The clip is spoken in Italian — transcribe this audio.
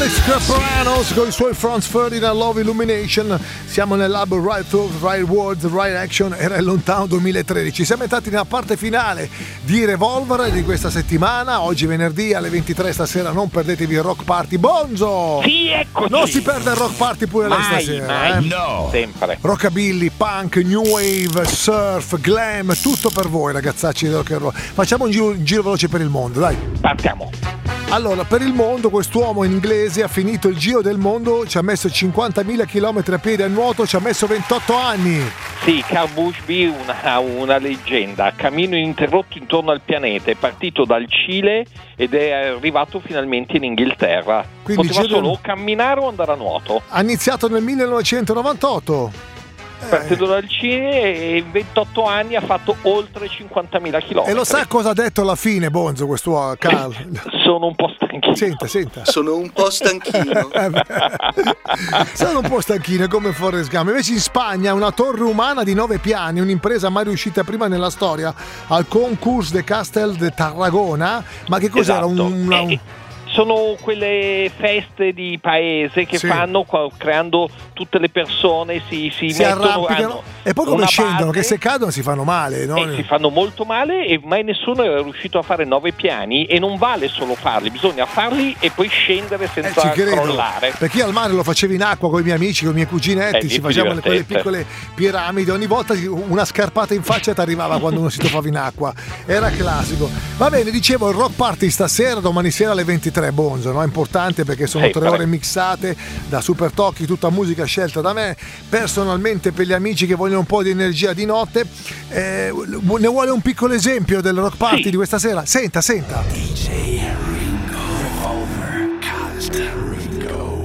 Alex Capranos con i suoi Franz Ferdinand Love Illumination. Siamo nell'Hub Right Thought, Right Words, Right Action. Era il lontano 2013. Siamo entrati nella parte finale di Revolver di questa settimana. Oggi venerdì alle 23 stasera. Non perdetevi il Rock Party. Bonzo! Sì, eccoci! Non si perde il Rock Party pure lei stasera. Mai, no! Sempre. Rockabilly, punk, new wave, surf, glam, tutto per voi ragazzacci del rock and roll. Facciamo un giro veloce per il mondo, dai. Partiamo. Allora, per il mondo, quest'uomo inglese ha finito il giro del mondo, ci ha messo 50.000 km a piedi a nuoto, ci ha messo 28 anni. Sì, Carl Bushby, una leggenda, cammino ininterrotto intorno al pianeta, è partito dal Cile ed è arrivato finalmente in Inghilterra. Quindi poteva solo camminare o andare a nuoto. Ha iniziato nel 1998. Partito dal Cile e in 28 anni ha fatto oltre 50.000 km. E lo sa cosa ha detto alla fine, Bonzo, questo Carl? Sono un po' stanchino. Senta. Sono un po' stanchino. Sono un po' stanchino, come Forrest Gump. Invece in Spagna una torre umana di 9 piani, un'impresa mai riuscita prima nella storia, al Concurs de Castel de Tarragona. Ma che cos'era? Esatto. Sono quelle feste di paese che fanno creando tutte le persone, si arrampicano e poi come scendono, che se cadono si fanno male, no? Si fanno molto male e mai nessuno era riuscito a fare 9 piani e non vale solo farli, bisogna farli e poi scendere senza crollare. Perché io al mare lo facevo in acqua con i miei amici, con i miei cuginetti, ci facevamo quelle piccole piramidi, ogni volta una scarpata in faccia ti arrivava quando uno si tuffava in acqua, era classico. Va bene, dicevo, il Rock Party stasera, domani sera alle 23. Bonzo, no? È importante perché sono 3 ore mixate da Super Tocchi, tutta musica scelta da me personalmente per gli amici che vogliono un po' di energia di notte. Ne vuole un piccolo esempio del Rock Party di questa sera? Senta. DJ Ringo Revolver Cult Ringo.